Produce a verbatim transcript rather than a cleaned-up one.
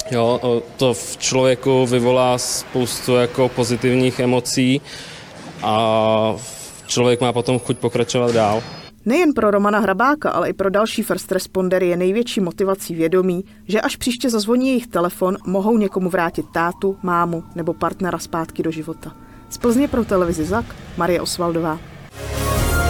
Jo, to v člověku vyvolá spoustu jako pozitivních emocí a člověk má potom chuť pokračovat dál. Nejen pro Romana Hrabáka, ale i pro další first respondery je největší motivací vědomí, že až příště zazvoní jejich telefon, mohou někomu vrátit tátu, mámu nebo partnera zpátky do života. Z Plzně pro televizi Zak, Marie Osvaldová.